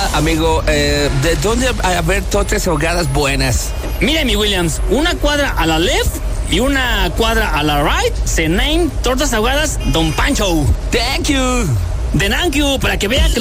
amigo, ¿de dónde haber tortas ahogadas buenas? Mire, mi Williams, una cuadra a la left y una cuadra a la right se name Tortas Ahogadas Don Pancho. Thank you. De thank you, para que vea que